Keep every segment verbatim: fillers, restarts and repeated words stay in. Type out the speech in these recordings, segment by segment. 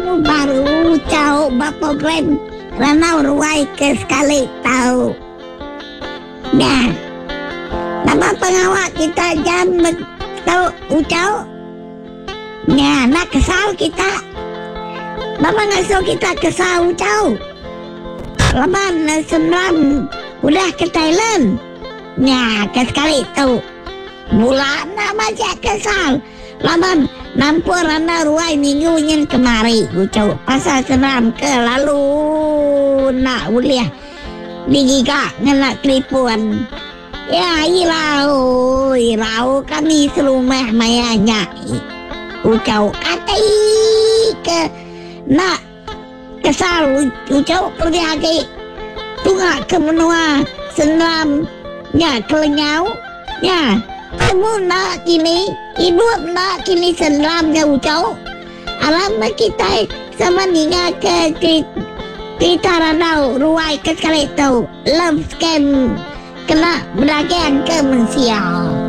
kamu baru tahu Bapak Glenn Ranau Ruai ke sekali tahu. Nah, nama pengawal kita jam tahu ucau. Nah, nak kesal kita. Bapak ngasuh kita kesal ucau. Laban senam udah ke Thailand. Nah, ke sekali tahu. Bulan nama aja kesal. Laban nampur anda ruai minggu ingin kemari ucau. Pasal senam ke lalu nak uliah digiga ngenak kelipuan. Ya ilau ilau kami selumah mayanya ucau katai ke nak kesal ucau pergi lagi tunggak ke menua senam nya kelenyau nya kamu nak kini hidup nak kini senam nya ucau alam kita sama ninga ke kita ranau ruai ke sekali tahu love scam kena berdagang ke manusia.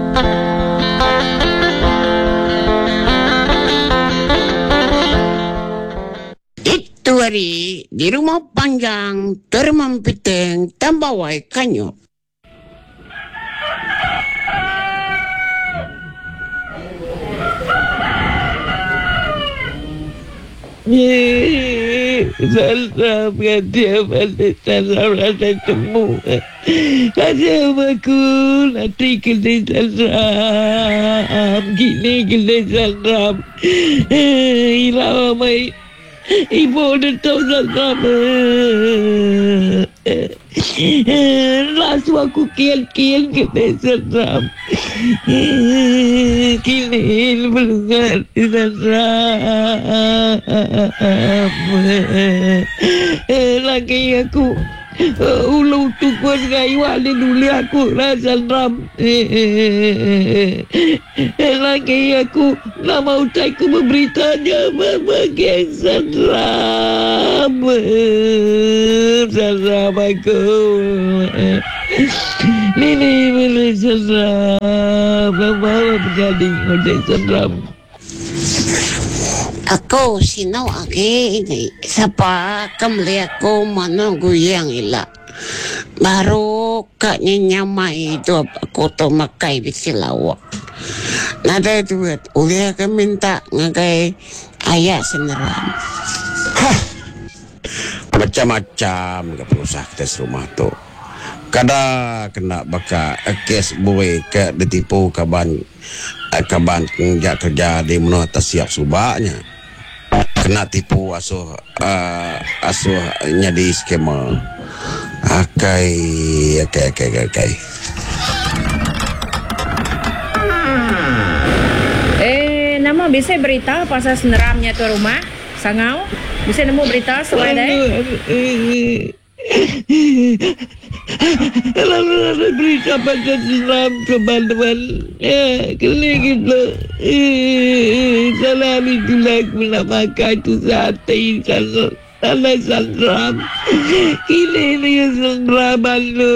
Itu hari di rumah panjang termampiteng tambawai kanyo. Salam dia balik salam rasa temu. Ada aku nanti kena salam gini kena salam. Ilah mai ibu dah tahu salam. Lasu aku kian-kian kena salam. Kilil belungan salam. Lagi aku ulu tukun gaiwa ni dulu aku rasa ram. Lagi aku nak mau aku memberitanya berbagai salam. Salam aku. Nini boleh salam. Bawa berjadi oleh salam. Ako sino agi ini sapa kamli ako manunggu yang ila baru kaknya nyamai itu aku to makai bisilawa nada duit ulia ke minta ngagai ayah seneram macam-macam ke perusahaan tes rumah tu kada kena baka kes boy ke ditipu kaban kaban kerja kerja di mana tak siap subaknya kena tipu asuh uh, asuh nyadi skema akai akai akai akai eh nama bisa berita pasal seneramnya tu rumah sangau bisa nemu berita selain lalu ada berita pada seram teman-teman ya kali gitu salam itulah aku nak makan tu sate salam salam salam kini ni seram lu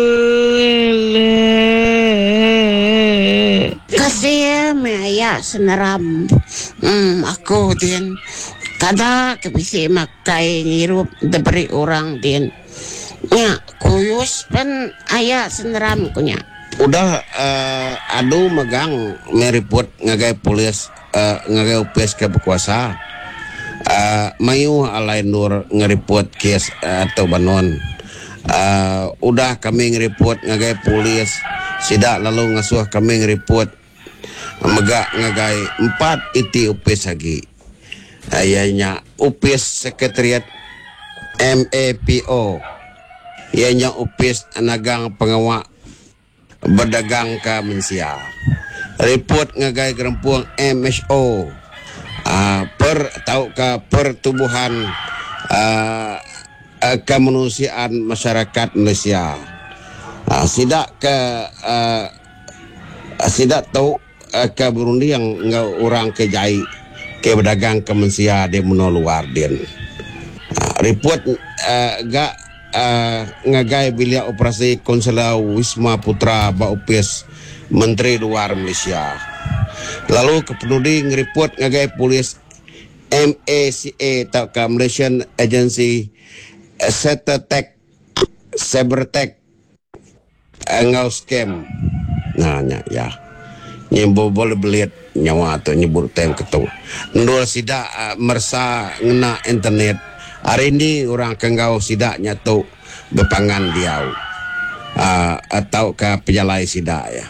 kasih maya seneram hmm aku din kada kebisi makai ngirup diberi orang din nya kuyus pen ayah seneram kunya udah uh, adu megang meriput ngagai polis uh, ngagai upes ke berkuasa uh, mayu alai nur ngeriput kes uh, atau banon uh, udah kami ngeriput ngagai polis sidak lalu ngasuh kami ngeriput megak ngagai empat iti upes lagi ayahnya upes sekretariat M A P O ianya upis nagang pengawak berdagang ke Malaysia report ngagai gerempuang M H O uh, per tahu ke pertubuhan uh, uh, kemanusiaan masyarakat Malaysia uh, sidak ke uh, sidak tahu uh, ke Burundi yang ngau orang ke jai ke berdagang ke Malaysia di luar din uh, report uh, gak Uh, ngagai bilik operasi Konsela Wisma Putra Baupes Menteri Luar Malaysia. Lalu kepenudi ngeriput ngagai polis M A C A atau ke Malaysian Agency Cybertech Cybertech ngau scam. Nah, nya ya. Nyebut boleh belit nyawa tu nyebut tem ketu. Ndul sidak uh, mersa ngena internet. Hari ini orang kenggau sidaknya tu berpangan diau. Uh, atau ke pejalai sidak ya.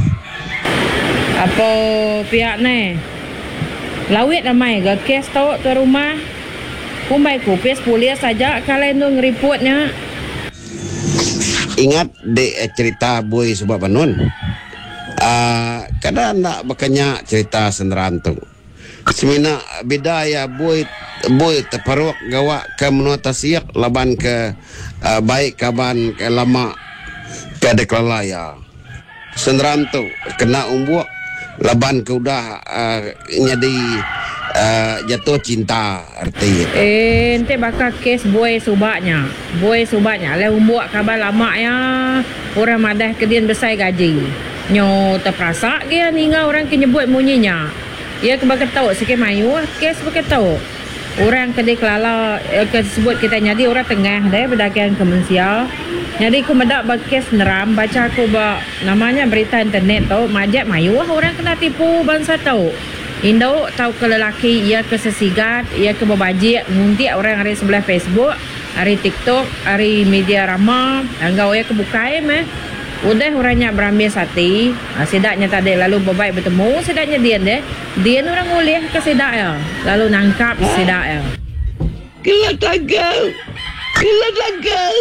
Apa pihak ni? Lawit ramai ke kes tau tu rumah. Kumbai kupis polis saja kalau nu ngeriputnya. Ingat dek cerita boy sebab panun. Uh, kadang nak berkenyak cerita seneran tu. Semina beda ya boy boy terparuk gawak ke menua tasiak laban ke uh, baik kaban ke lama ke deklalaya. Seneran tu kena umbuak laban ke udah uh, nyadi uh, jatuh cinta arti. Eh, ente bakal kes boy subaknya. Boy subaknya. Le umbuak kabar lama ya. Orang madah kedian besar gaji. Nyo terperasak dia ninggal orang ke nyebut munyinya. Ia ke bakal tahu sikit mayu kes bakal tahu. Orang kedai kelala eh, ke sebut kita nyadi orang tengah deh berdagang kemensia. Jadi aku medak bakes neram baca aku ba namanya berita internet tau majak mayu orang kena tipu bangsa tau. Indo tahu ke lelaki ia ke sesigat, ia ke berbajik ngunti orang hari sebelah Facebook, hari TikTok, hari media ramah, anggau ia ke bukai meh. Udah orangnya berambil sati, ha, sedaknya tadi lalu berbaik bertemu, sedaknya dia deh. Dia orang ulih ke sedak ya, lalu nangkap sedak ya. Kelah tangkap. Kelah tangkap.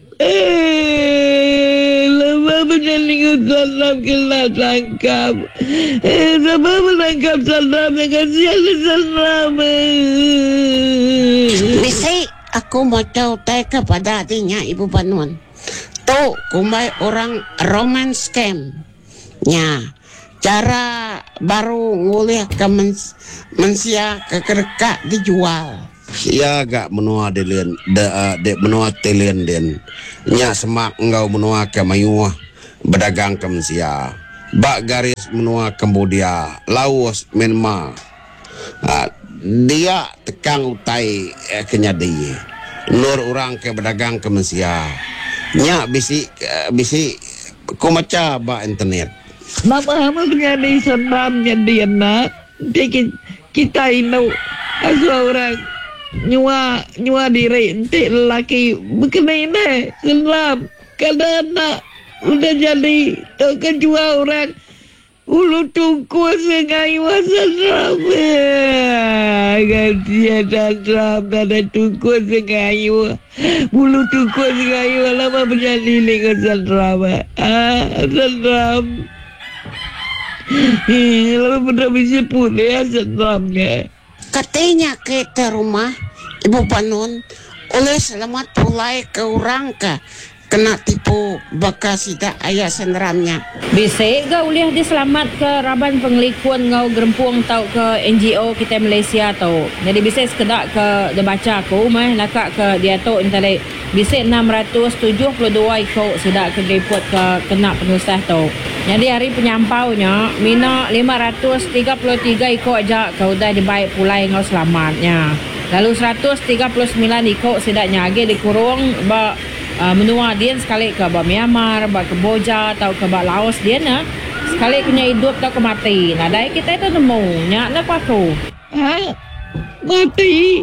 Eh, lama menjalinkan salam kelah tangkap. Eh, sama menangkap salam dengan siapa salam. Misi, aku mau tahu kepada adiknya Ibu Banun. Tu kumai orang romance scam. Nya, cara baru ngulih ke mens, mensia ke kereka dijual. Ya agak menua delen, de uh, de menua telen den. Nya semak engau menua ke mayuah berdagang ke mensia. Bak garis menua Cambodia, Laos, Myanmar. Uh, dia tekang utai eh, kenyadi. Nur orang ke berdagang ke mensia. Nya bisi uh, bisi ku maca ba internet. Mama hama menjadi senamnya dia nak. Dia kita ini asal orang nyua nyua diri ente lelaki berkenai ni senam. Kadang nak udah jadi tak kejual orang ulu tungku sengai masa ramai. Gantian dan ramai ada tungku sengai bulu tungku sengai lama berjadi dengan sandrama. Ah, sandram. Eh, lama benar bisa pun ya sandramnya. Katanya ke ke rumah Ibu Panun oleh selamat pulai ke orang ke kena tipu bekas tidak ayah senramnya. Bisa ke uliah dia selamat ke Raban Penglikuan ngau gerempuang tau ke N G O kita Malaysia tau. Jadi bisa sekedak ke dia baca aku mah nakak ke dia tau intalik bisa enam ratus tujuh puluh dua ikut sedak ke report ke kena penusah tau. Jadi hari penyampaunya mina lima ratus tiga puluh tiga ikut aja ke udah dibaik pulai ngau selamatnya. Lalu seratus tiga puluh sembilan ikut sedaknya lagi dikurung ba Uh, menua dia sekali ke ba Myanmar, ba Kamboja atau ke ba Laos dia na sekali kena hidup atau ke mati. Nah, dari kita itu nemu nya apa aku? Ha? Mati.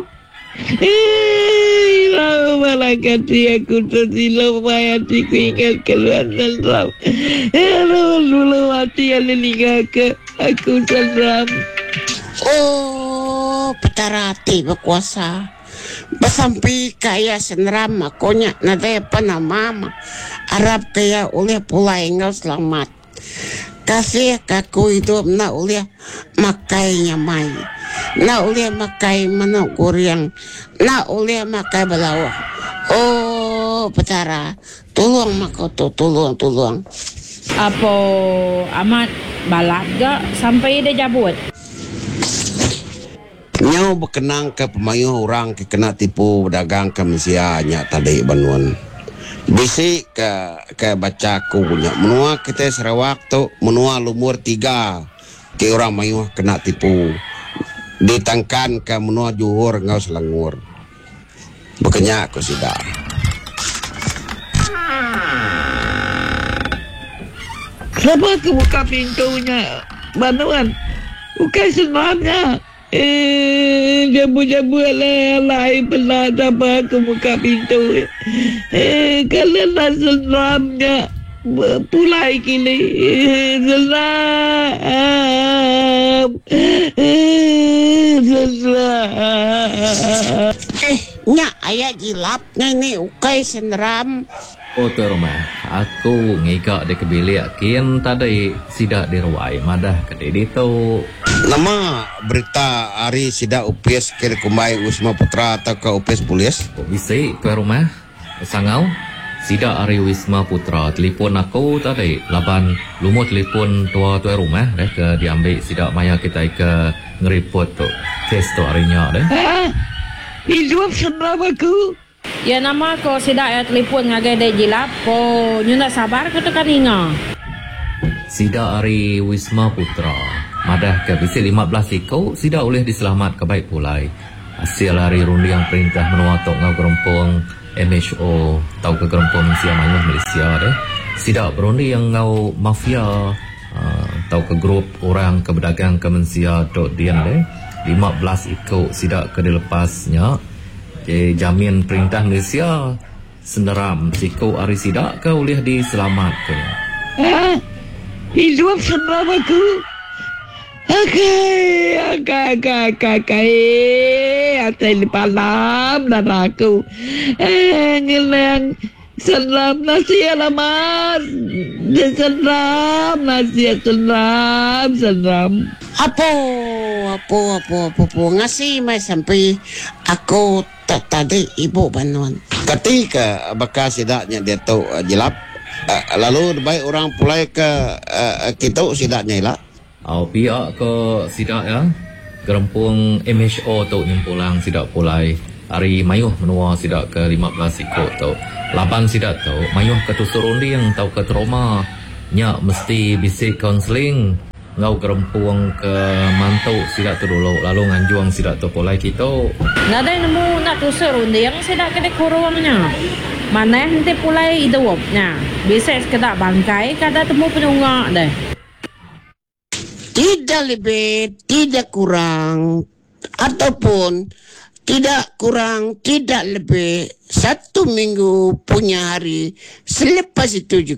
Eh, lama malaikat dia aku tersilau mayati ku ingat keluar sandram. Eh, lama dulu mati yang lilinga ke aku sandram. Oh, petarati berkuasa. Basampi kaya senram makonya nade panama Arab kaya oleh pulai ngau selamat. Kasih kaku hidup na oleh makainya mai. Na oleh makai menungkur yang na oleh makai belawa. Oh, petara, tolong makoto, tolong, tolong. Apa amat balak gak sampai dia jabut? Nyau berkenang ke pemayuh orang ke kena tipu dagang ke Malaysia nya tadi Banun. Bisi ke ke baca ku punya menua kita Sarawak tu menua lumur tiga ke orang mayuh kena tipu ditangkan ke menua juhur ngau selangur. Bukannya aku sudah. Kenapa aku buka pintunya, Banuan? Bukan senamnya. Eh, jabu-jabu alai-alai belah apa aku buka pintu. Eh, kalau nak senamnya, pulai kini. Eh, senam. Eh, senam. Eh, nya ayah jilap ni ukai senram. Oh tuan rumah, aku ngigak di kebilik kian tadi sidak diruai madah kedai itu. Nama berita hari sidak U P S ke Kumbai Wisma Putra atau ke U P S Polis? Kok bisa tuan rumah? Sangau sidak hari Wisma Putra telefon aku tadi laban lumut telefon tua tuan rumah deh ke diambil sidak maya kita ke ngeripot tu kes tu harinya deh. Ha? Hidup senam aku. Ya nama ko sidak ya telefon ngagai dek jilap ko nyuna sabar ko tu kan inga. Sidak hari Wisma Putra madah ke bisi lima belas ikau sidak boleh diselamat ke baik pulai. Hasil hari runding perintah menuatok ngau gerompong M H O tau ke gerompong Malaysia Mayuh Malaysia deh. Sidak berundi yang ngau mafia uh, tau ke grup orang ke berdagang ke Malaysia dot dian deh. lima belas ikau sidak ke dilepasnya. Jadi jamin perintah Malaysia senderam sikau hari sidak ke boleh diselamatkan. Ha? Hidup senam aku. Okey, okey, okey, okey, okey. Atai palam dan aku. Eh, ngilang senam nasi alamat. Senam nasi senam, senam. Apa, apa, apa, apa, apa. Ngasih mai sampai aku tak tadi ibu Banuan. Ketika bekas sidaknya dia tahu uh, jilap, uh, lalu baik orang pulai ke uh, kita sidaknya ilah. Au pihak ke sidak ya. Gerompong M H O tu nyempulang sidak pulai. Hari mayuh menua sidak ke lima belas ikut tu. Lapan sidak tu mayuh ke tusurundi yang tau ke trauma. Nya mesti bisik konseling. Ngau gerompong ke mantu sidak tu dulu. Lalu nganjuang sidak tu pulai kita. Nak ada nemu nak tusuk rundi yang sidak kedek kurungnya. Mana nanti pulai hidupnya. Bisa sekedar bangkai kada temu penunggak deh. Tidak lebih, tidak kurang, ataupun tidak kurang, tidak lebih. Satu minggu punya hari, selepas itu juga.